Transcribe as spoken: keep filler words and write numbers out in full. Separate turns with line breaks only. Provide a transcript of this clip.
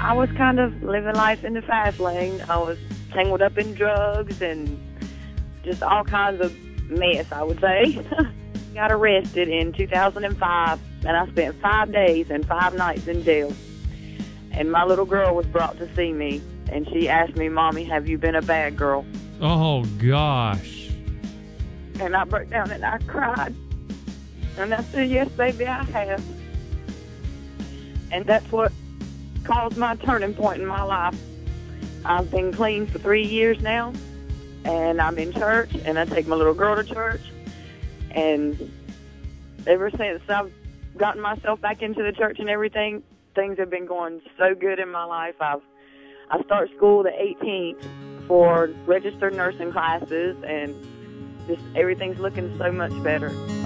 I was kind of living life in the fast lane. I was tangled up in drugs and just all kinds of mess, I would say. Got arrested in two thousand five, and I spent five days and five nights in jail. And my little girl was brought to see me, and she asked me, "Mommy, have you been a bad girl?"
Oh, gosh.
And I broke down and I cried. And I said, "Yes, baby, I have." And that's what caused my turning point in my life. I've been clean for three years now, and I'm in church, and I take my little girl to church. And ever since I've gotten myself back into the church and everything, things have been going so good in my life. I've I start school the eighteenth for registered nursing classes, and just everything's looking so much better.